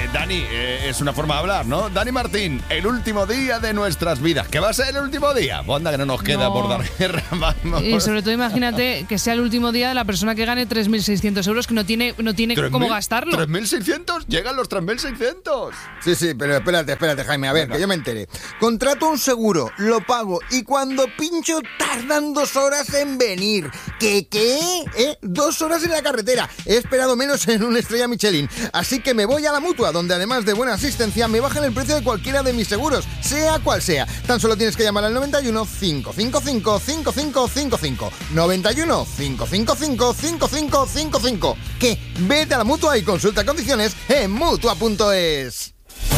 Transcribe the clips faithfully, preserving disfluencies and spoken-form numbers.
Dani, eh, es una forma de hablar, ¿no? Dani Martín, el último día de nuestras vidas. ¿Qué va a ser el último día? Onda, que no nos queda No. por dar guerra, vamos. Y sobre todo imagínate que sea el último día de la persona que gane tres mil seiscientos euros, que no tiene, no tiene cómo gastarlo. ¿tres mil seiscientos? ¿Llegan los tres mil seiscientos? Sí, sí, pero espérate, espérate, Jaime, a ver, Venga. que yo me entere. Contrato un seguro, lo pago y cuando pincho tardan dos horas en venir. ¿Qué, qué? ¿Eh? Dos horas en la carretera. He esperado menos en una estrella Michelin. Así que me voy a la Mutua, donde además de buena asistencia me bajan el precio de cualquiera de mis seguros, sea cual sea. Tan solo tienes que llamar al noventa y uno, cinco cinco cinco, cinco cinco cinco cinco. noventa y uno, cinco cinco cinco, cinco cinco cinco cinco. ¿Qué? Vete a la Mutua y consulta condiciones en mutua punto es.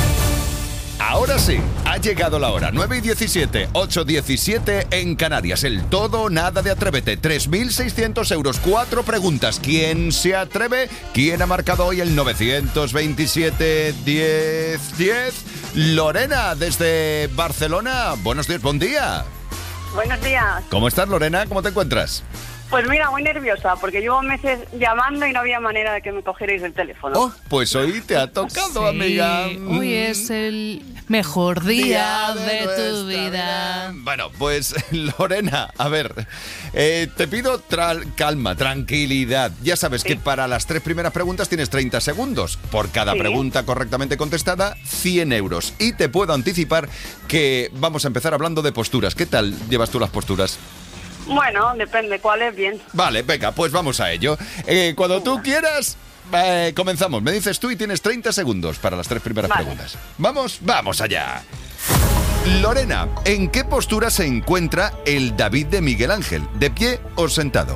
Ahora sí, ha llegado la hora. nueve y diecisiete, ocho diecisiete en Canarias. El todo o nada de Atrévete. tres mil seiscientos euros. Cuatro preguntas. ¿Quién se atreve? ¿Quién ha marcado hoy el novecientos veintisiete, diez, diez? Lorena, desde Barcelona. Buenos días, buen día. Buenos días. ¿Cómo estás, Lorena? ¿Cómo te encuentras? Pues mira, muy nerviosa, porque llevo meses llamando y no había manera de que me cogierais el teléfono. Oh, pues hoy te ha tocado, Sí, amiga. hoy es el mejor día, Día de de, nuestra tu vida. vida. Bueno, pues Lorena, a ver, eh, te pido tra- calma, tranquilidad. Ya sabes Sí. que para las tres primeras preguntas tienes treinta segundos. Por cada Sí. pregunta correctamente contestada, cien euros. Y te puedo anticipar que vamos a empezar hablando de posturas. ¿Qué tal llevas tú las posturas? Bueno, depende, ¿cuál es bien? Vale, venga, pues vamos a ello. Eh, cuando tú quieras, eh, comenzamos. Me dices tú y tienes treinta segundos para las tres primeras Vale. preguntas. ¿Vamos? ¡Vamos allá! Lorena, ¿en qué postura se encuentra el David de Miguel Ángel? ¿De pie o sentado?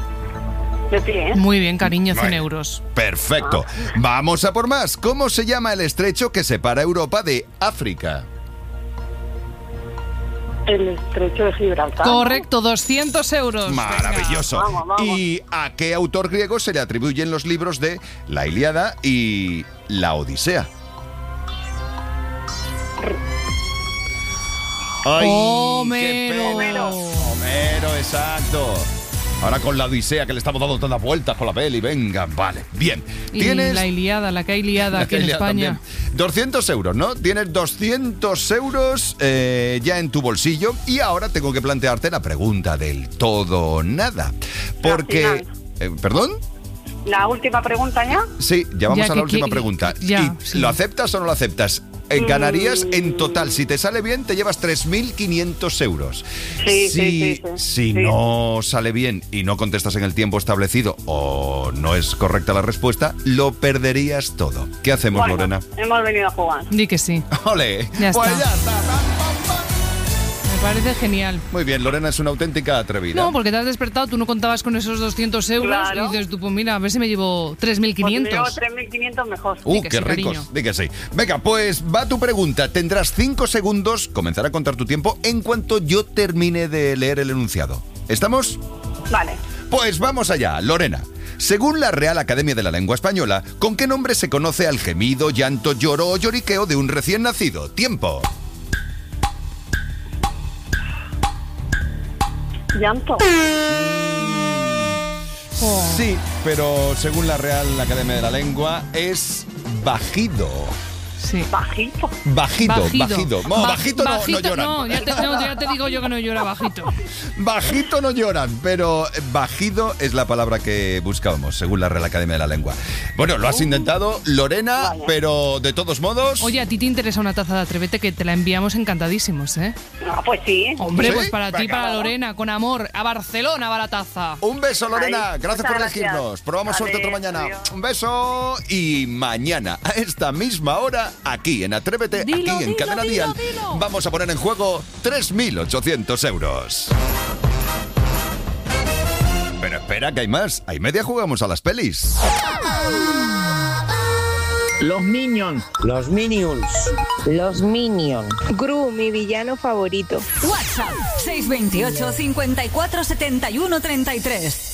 De pie, ¿eh? Muy bien, cariño, cien Vale. euros. Perfecto. Vamos a por más. ¿Cómo se llama el estrecho que separa Europa de África? El estrecho de Gibraltar. Correcto, doscientos euros. Maravilloso. Vamos, vamos. ¿Y a qué autor griego se le atribuyen los libros de La Ilíada y La Odisea? ¡Ay, Homero. qué pena! Homero, exacto. Ahora con La Odisea, que le estamos dando todas las vueltas con la peli. Venga, vale. Bien. Y Tienes... la Iliada, la que hay liada La aquí en Ilíada España. también. doscientos euros, ¿no? Tienes doscientos euros eh, ya en tu bolsillo y ahora tengo que plantearte la pregunta del todo o nada. Porque... final. eh, ¿Perdón? La última pregunta ya. Sí, ya vamos Ya a la que- última que- pregunta. ya, ¿Y sí. ¿Lo aceptas o no lo aceptas? En Canarias, Mm. en total, si te sale bien, te llevas tres mil quinientos euros. Sí, si, sí, sí, sí. Si Sí. no sale bien y no contestas en el tiempo establecido o no es correcta la respuesta, lo perderías todo. ¿Qué hacemos, Bueno, Lorena? hemos venido a jugar. Di que sí. ¡Ole! Ya Pues está. ya está. Pam, pam, pam. Me parece genial. Muy bien, Lorena es una auténtica atrevida. No, porque te has despertado, tú no contabas con esos doscientos euros Claro. y dices tú, pues mira, a ver si me llevo tres mil Pues si me llevo quinientos. tres mil quinientos mejor. Uh, Di que qué sí, ricos. cariño. Di que sí. Venga, pues va tu pregunta. Tendrás cinco segundos, comenzar a contar tu tiempo en cuanto yo termine de leer el enunciado. ¿Estamos? Vale. Pues vamos allá, Lorena. Según la Real Academia de la Lengua Española, ¿con qué nombre se conoce al gemido, llanto, lloro o lloriqueo de un recién nacido? ¡Tiempo! Llanto. Oh. Sí, pero según la Real Academia de la Lengua es bajido. Sí. Bajito. Bajito, Bajido. bajito. No, Ba- bajito, no, no bajito lloran. No, ya te, no, ya te digo yo que no llora bajito. Bajito no lloran, pero bajido es la palabra que buscábamos, según la Real Academia de la Lengua. Bueno, lo has intentado, Lorena, Vaya. pero de todos modos... Oye, a ti te interesa una taza de Atrévete que te la enviamos encantadísimos, ¿eh? Ah, pues sí. Hombre, ¿Sí? pues para ti, Venga, para va. Lorena, con amor, a Barcelona va la taza. Un beso, Lorena. Ay, gracias muchas por gracias. elegirnos. Probamos suerte Vale, otra mañana. adiós. Un beso. Y mañana, a esta misma hora, aquí en Atrévete, Dilo, aquí en dilo, Cadena dilo, Dial, dilo. vamos a poner en juego tres mil ochocientos euros. Pero espera, que hay más. Hay media jugamos a las pelis. Los Minions. Los Minions. Los Minions. Gru, mi villano favorito. WhatsApp seis dos ocho, cincuenta y cuatro, setenta y uno, treinta y tres.